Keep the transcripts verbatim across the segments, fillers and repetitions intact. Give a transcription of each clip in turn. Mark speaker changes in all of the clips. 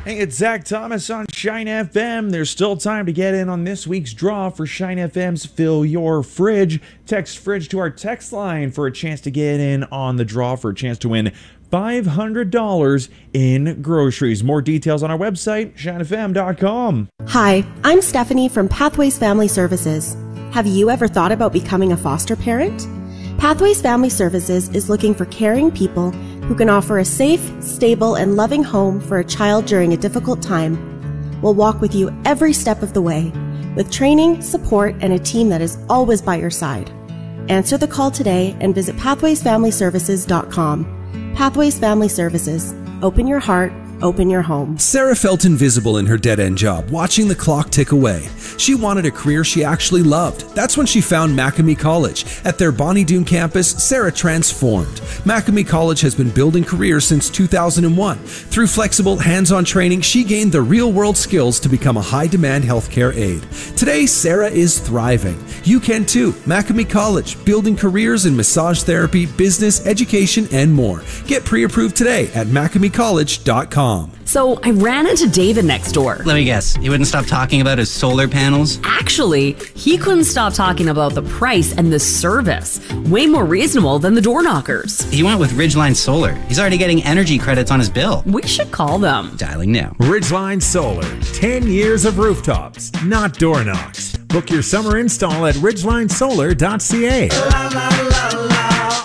Speaker 1: Hey, it's Zach Thomas on Shine F M. There's still time to get in on this week's draw for Shine F M's Fill Your Fridge. Text fridge to our text line for a chance to get in on the draw for a chance to win five hundred dollars in groceries. More details on our website, shine f m dot com.
Speaker 2: Hi, I'm Stephanie from Pathways Family Services. Have you ever thought about becoming a foster parent? Pathways Family Services is looking for caring people who can offer a safe, stable, and loving home for a child during a difficult time. We'll walk with you every step of the way, with training, support, and a team that is always by your side. Answer the call today and visit pathways family services dot com. Pathways Family Services. Open your heart, open your home.
Speaker 3: Sarah felt invisible in her dead-end job, watching the clock tick away. She wanted a career she actually loved. That's when she found Macamee College. At their Bonnie Doon campus, Sarah transformed. Macamee College has been building careers since two thousand one. Through flexible, hands-on training, she gained the real-world skills to become a high-demand healthcare aide. Today, Sarah is thriving. You can too. Macamee College, building careers in massage therapy, business, education, and more. Get pre-approved today at macamee college dot com.
Speaker 4: So I ran into David next door.
Speaker 5: Let me guess, he wouldn't stop talking about his solar panels?
Speaker 4: Actually, he couldn't stop talking about the price and the service. Way more reasonable than the door knockers.
Speaker 5: He went with Ridgeline Solar. He's already getting energy credits on his bill.
Speaker 4: We should call them.
Speaker 5: Dialing now.
Speaker 6: Ridgeline Solar. ten years of rooftops, not door knocks. Book your summer install at ridgeline solar dot c a.
Speaker 7: La, la, la, la,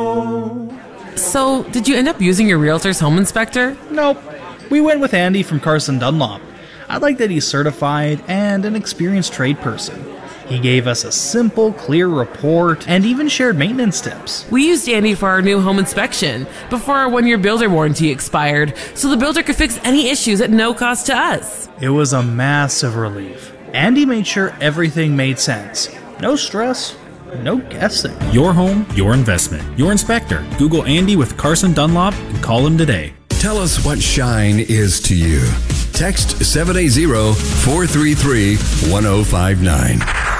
Speaker 7: oh.
Speaker 8: So, did you end up using your realtor's home inspector?
Speaker 9: Nope. We went with Andy from Carson Dunlop. I like that he's certified and an experienced trade person. He gave us a simple, clear report and even shared maintenance tips.
Speaker 8: We used Andy for our new home inspection before our one-year builder warranty expired, so the builder could fix any issues at no cost to us.
Speaker 9: It was a massive relief. Andy made sure everything made sense. No stress, no guessing.
Speaker 10: Your home, your investment. Your inspector. Google Andy with Carson Dunlop and call him today.
Speaker 11: Tell us what Shine is to you. Text seven eight zero, four three three, one zero five nine.